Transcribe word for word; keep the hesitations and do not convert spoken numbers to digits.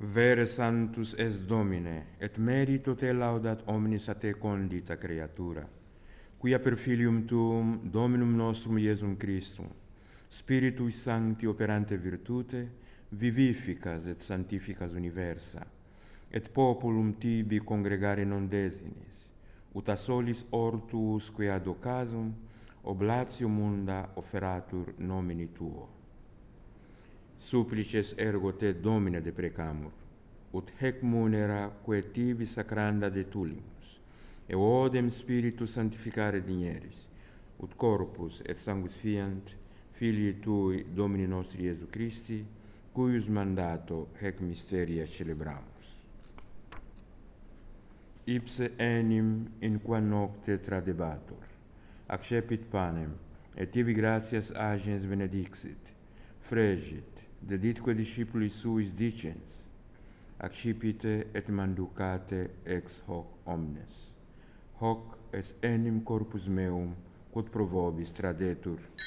Vere sanctus es Domine, et merito te laudat omnis a te condita creatura, quia per filium tuum, Dominum nostrum Iesum Christum, Spiritui Sancti operante virtute, vivificas et sanctificas universa, et populum tibi congregare non desinis, ut a solis ortuusque ad occasum oblatio munda offeratur nomini tuo. Supplices ergo te, Domine, deprecamur, ut hec munera quae tibi sacranda detulimus, e odem Spiritus sanctificare digneris, ut corpus et sanguis fiant, Filii Tui, Domini nostri Iesu Christi, cuius mandato hec mysteria celebramus. Ipse enim in qua nocte tradebatur, accepit panem, et tibi gratias agens benedixit, fregit, deditque discipulis suis dicens, accipite et manducate ex hoc omnes. Hoc est enim corpus meum, quod pro vobis tradetur